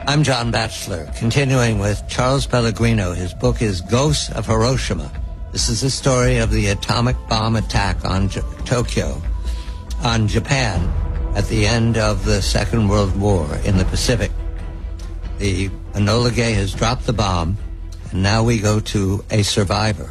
I'm John Batchelor, continuing with Charles Pellegrino. His book is Ghosts of Hiroshima. This is the story of the atomic bomb attack on Japan at the end of the Second World War in the Pacific. The Enola Gay has dropped the bomb, and now we go to a survivor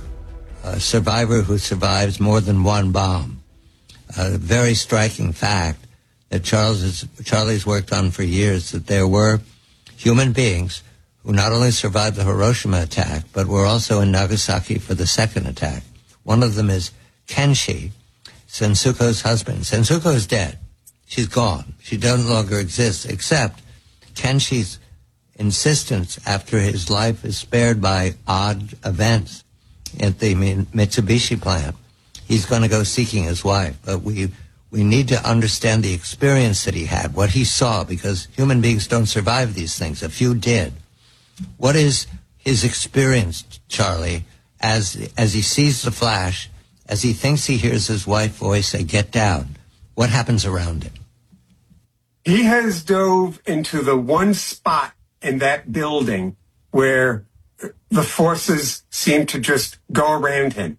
who survives more than one bomb. A very striking fact that Charlie's worked on for years, that there were human beings who not only survived the Hiroshima attack, but were also in Nagasaki for the second attack. One of them is Kenshi, Sensuko's husband. Sensuko is dead. She's gone. She no longer exists, except Kenshi's insistence after his life is spared by odd events at the Mitsubishi plant. He's going to go seeking his wife, but we need to understand the experience that he had, what he saw, because human beings don't survive these things. A few did. What is his experience, Charlie, as he sees the flash, as he thinks he hears his wife's voice say, "Get down"? What happens around him? He has dove into the one spot in that building where the forces seem to just go around him.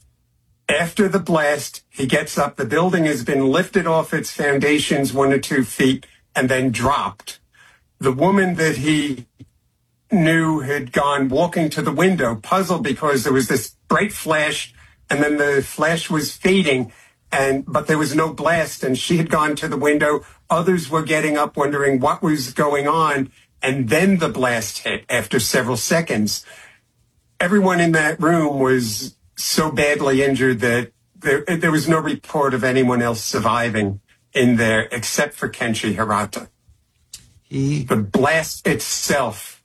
After the blast, he gets up. The building has been lifted off its foundations 1 or 2 feet and then dropped. The woman that he knew had gone walking to the window, puzzled because there was this bright flash and then the flash was fading, but there was no blast, and she had gone to the window. Others were getting up wondering what was going on, and then the blast hit after several seconds. Everyone in that room was so badly injured that there was no report of anyone else surviving in there except for Kenshi Hirata. The blast itself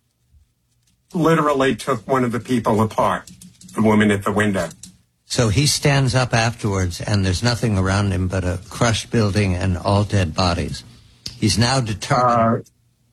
literally took one of the people apart, the woman at the window. So he stands up afterwards, and there's nothing around him but a crushed building and all dead bodies. He's now determined.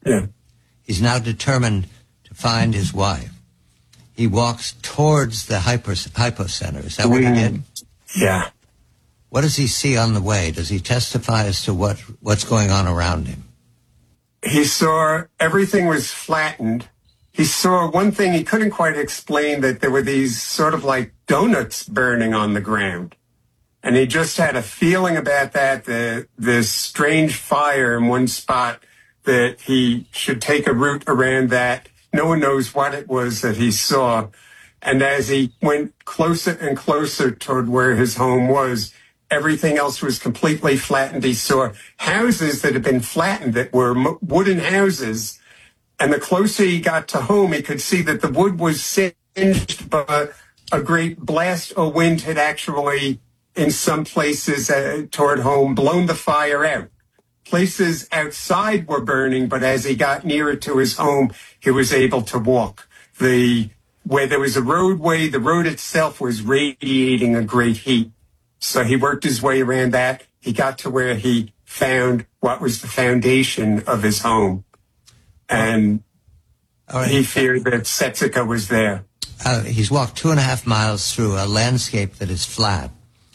He's now determined to find his wife. He walks towards the hypo center. Is that what he did? Yeah. What does he see on the way? Does he testify as to what's going on around him? He saw everything was flattened. He saw one thing he couldn't quite explain, that there were these sort of like donuts burning on the ground. And he just had a feeling about that, this strange fire in one spot, that he should take a route around that. No one knows what it was that he saw. And as he went closer and closer toward where his home was, everything else was completely flattened. He saw houses that had been flattened that were wooden houses. And the closer he got to home, he could see that the wood was singed, but a great blast or wind had actually, in some places toward home, blown the fire out. Places outside were burning, but as he got nearer to his home, he was able to walk. Where there was a roadway, the road itself was radiating a great heat. So he worked his way around that. He got to where he found what was the foundation of his home. And he feared that Setsuko was there. He's walked 2.5 miles through a landscape that is flat.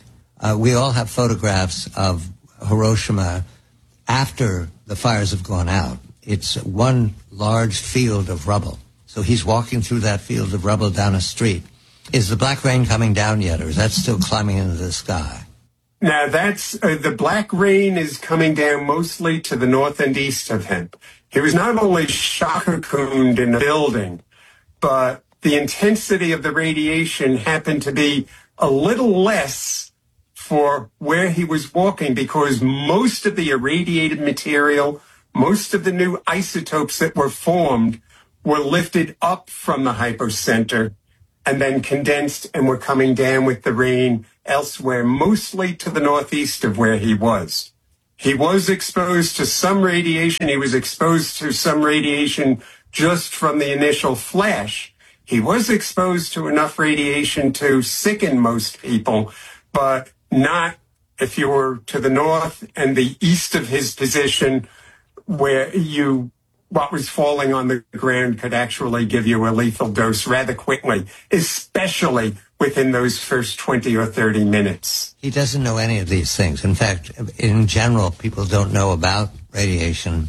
We all have photographs of Hiroshima after the fires have gone out. It's one large field of rubble. So he's walking through that field of rubble down a street. Is the black rain coming down yet, or is that still climbing into the sky? Now, that's the black rain is coming down mostly to the north and east of him. He was not only shock-cocooned in a building, but the intensity of the radiation happened to be a little less for where he was walking, because most of the irradiated material, most of the new isotopes that were formed were lifted up from the hypocenter and then condensed and were coming down with the rain elsewhere, mostly to the northeast of where he was. He was exposed to some radiation. He was exposed to some radiation just from the initial flash. He was exposed to enough radiation to sicken most people, but not if you were to the north and the east of his position, where what was falling on the ground could actually give you a lethal dose rather quickly, especially within those first 20 or 30 minutes. He doesn't know any of these things. In fact, in general, people don't know about radiation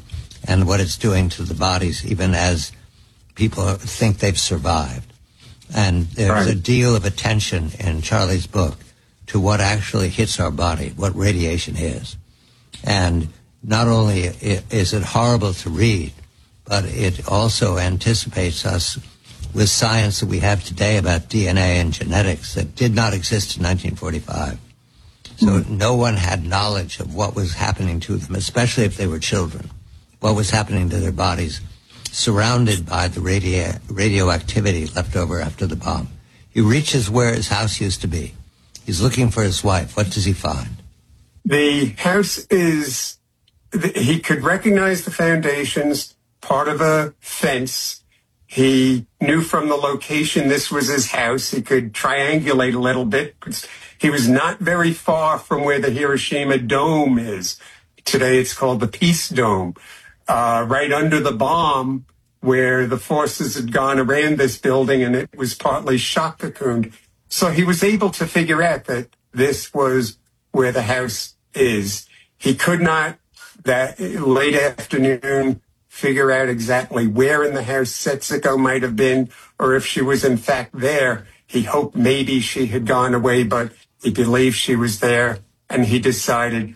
and what it's doing to the bodies, even as people think they've survived. And there's a deal of attention in Charlie's book to what actually hits our body, what radiation is. And not only is it horrible to read, but it also anticipates us with science that we have today about DNA and genetics that did not exist in 1945. So no one had knowledge of what was happening to them, especially if they were children, what was happening to their bodies, surrounded by the radioactivity left over after the bomb. He reaches where his house used to be. He's looking for his wife. What does he find? The house is, he could recognize the foundations, part of a fence. He knew from the location this was his house. He could triangulate a little bit. He was not very far from where the Hiroshima Dome is. Today it's called the Peace Dome. Right under the bomb where the forces had gone around this building and it was partly shock cocooned. So he was able to figure out that this was where the house is. He could not, that late afternoon, figure out exactly where in the house Setsuko might have been, or if she was in fact there. He hoped maybe she had gone away, but he believed she was there. And he decided,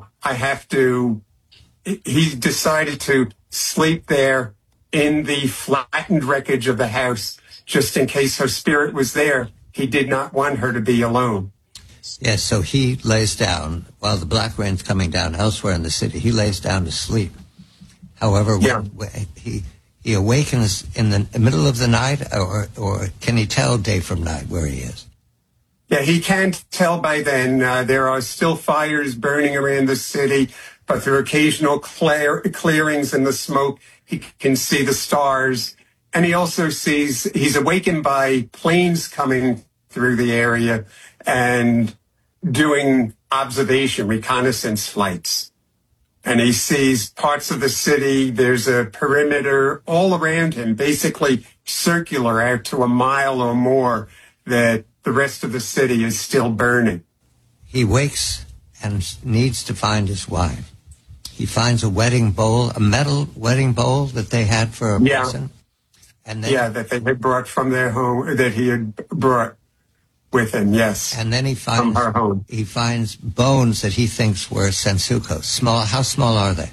he decided to sleep there in the flattened wreckage of the house, just in case her spirit was there. He did not want her to be alone. Yes, so he lays down, while the black rain's coming down elsewhere in the city, he lays down to sleep. However, when he awakens in the middle of the night, or can he tell day from night where he is? Yeah, he can't tell by then. There are still fires burning around the city, but there are occasional clearings in the smoke. He can see the stars. And he also sees, he's awakened by planes coming through the area and doing observation, reconnaissance flights. And he sees parts of the city. There's a perimeter all around him, basically circular out to a mile or more, that the rest of the city is still burning. He wakes and needs to find his wife. He finds a wedding bowl, a metal wedding bowl that they had for a person. And then, that they had brought from their home, that he had brought with him, yes. And then he finds, from her home. He finds bones that he thinks were Setsuko's. Small. How small are they?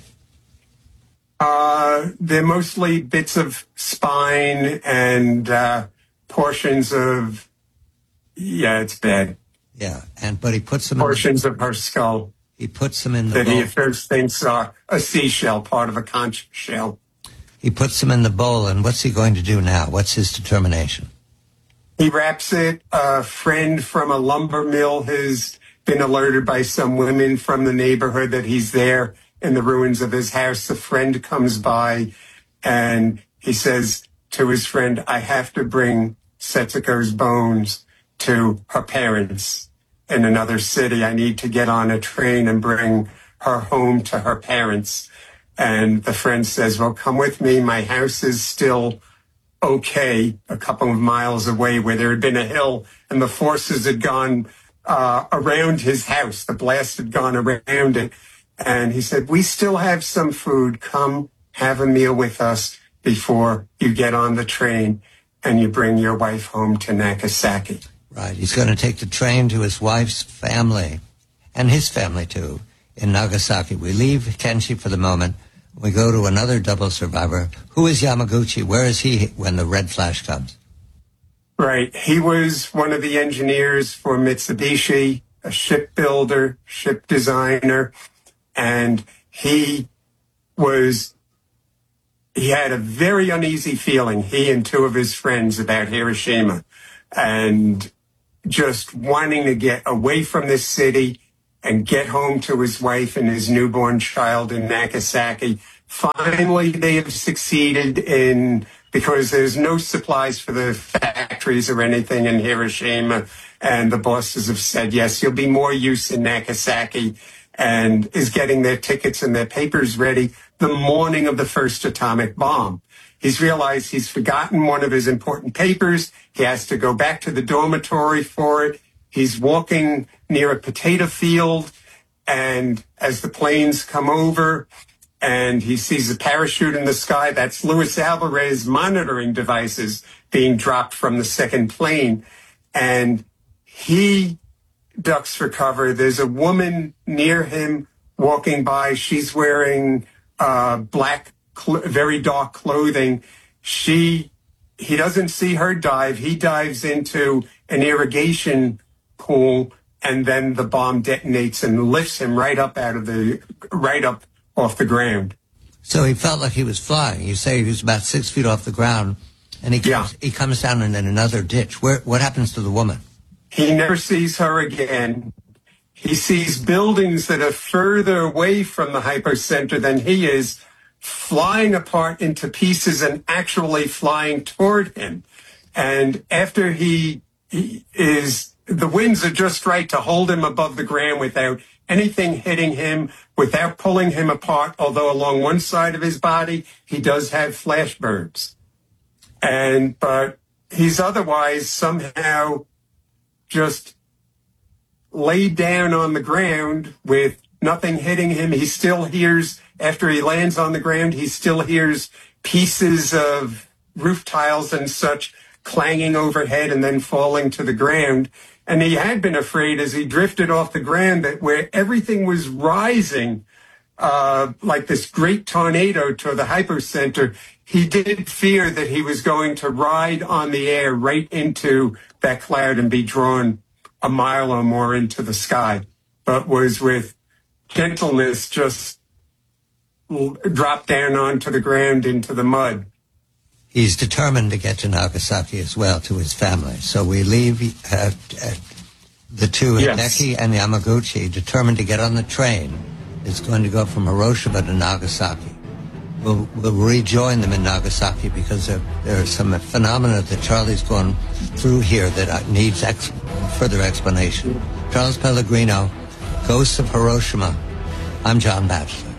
They're mostly bits of spine and portions of, it's bad. Yeah, but he puts them portions of her skull. He puts them in the bowl. That he first thinks are a seashell, part of a conch shell. He puts them in the bowl, and what's he going to do now? What's his determination? He wraps it. A friend from a lumber mill has been alerted by some women from the neighborhood that he's there in the ruins of his house. The friend comes by, and he says to his friend, I have to bring Setsuko's bones to her parents in another city. I need to get on a train and bring her home to her parents. And the friend says, well, come with me. My house is still okay, a couple of miles away, where there had been a hill and the forces had gone around his house. The blast had gone around it. And he said, we still have some food. Come have a meal with us before you get on the train and you bring your wife home to Nagasaki. Right. He's going to take the train to his wife's family and his family, too, in Nagasaki. We leave Kenshi for the moment. We go to another double survivor. Who is Yamaguchi? Where is he when the red flash comes? Right. He was one of the engineers for Mitsubishi, a shipbuilder, ship designer, and he had a very uneasy feeling, he and two of his friends, about Hiroshima, and just wanting to get away from this city and get home to his wife and his newborn child in Nagasaki. Finally, they have succeeded because there's no supplies for the factories or anything in Hiroshima. And the bosses have said, yes, you'll be more use in Nagasaki, and is getting their tickets and their papers ready the morning of the first atomic bomb. He's realized he's forgotten one of his important papers. He has to go back to the dormitory for it. He's walking near a potato field, and as the planes come over, and he sees a parachute in the sky. That's Luis Alvarez monitoring devices being dropped from the second plane. And he ducks for cover. There's a woman near him walking by. She's wearing black, very dark clothing. He doesn't see her dive. He dives into an irrigation pool, and then the bomb detonates and lifts him right up off the ground. So he felt like he was flying. You say he was about 6 feet off the ground, and he comes down in another ditch. What happens to the woman? He never sees her again. He sees buildings that are further away from the hypocenter than he is, flying apart into pieces and actually flying toward him. And after the winds are just right to hold him above the ground without anything hitting him, without pulling him apart, although along one side of his body, he does have flash burns. But he's otherwise somehow just laid down on the ground with nothing hitting him. He still hears, after he lands on the ground, he still hears pieces of roof tiles and such clanging overhead and then falling to the ground. And he had been afraid as he drifted off the ground that where everything was rising, like this great tornado to the hypocenter, he did fear that he was going to ride on the air right into that cloud and be drawn a mile or more into the sky, but was with gentleness just dropped down onto the ground into the mud. He's determined to get to Nagasaki as well, to his family. So we leave the two, Hideki and Yamaguchi, determined to get on the train. It's going to go from Hiroshima to Nagasaki. We'll rejoin them in Nagasaki because there are some phenomena that Charlie's gone through here that needs further explanation. Charles Pellegrino, Ghosts of Hiroshima. I'm John Batchelor.